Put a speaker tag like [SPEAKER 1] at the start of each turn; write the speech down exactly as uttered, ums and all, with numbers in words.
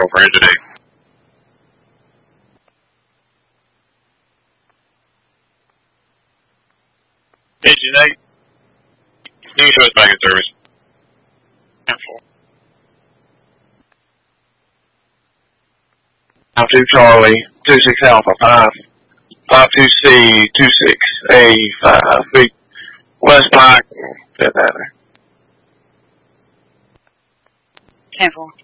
[SPEAKER 1] control for engine eight. Engine eight. You can show us back in service. Five two Charlie, two six Alpha, five, five two C, two six A, five, feet, West Pike, Fifth Avenue.
[SPEAKER 2] ten four.